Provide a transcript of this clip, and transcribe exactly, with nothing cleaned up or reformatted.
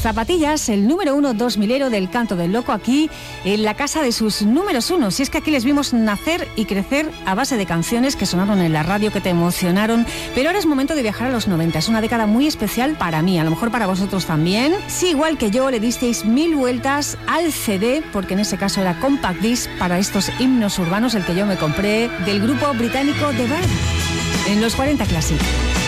Zapatillas, el número uno dos milero del Canto del Loco, aquí en la casa de sus números uno. Si es que aquí les vimos nacer y crecer a base de canciones que sonaron en la radio, que te emocionaron. Pero ahora es momento de viajar a los noventa. Es una década muy especial para mí, a lo mejor para vosotros también. Si igual que yo le disteis mil vueltas al C D, porque en ese caso era Compact Disc para estos himnos urbanos, el que yo me compré del grupo británico The Verve en los cuarenta Classic.